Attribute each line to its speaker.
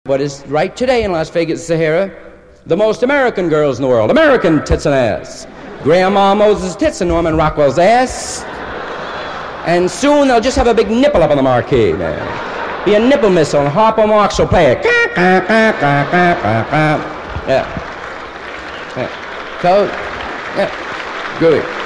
Speaker 1: What is right today in Las Vegas, Sahara? The most American girls in the world. American tits and ass. Grandma Moses' tits and Norman Rockwell's ass. And soon they'll just have a big nipple up on the marquee. Be a nipple missile, and Harpo Marx will play it. Yeah. So, yeah. Good.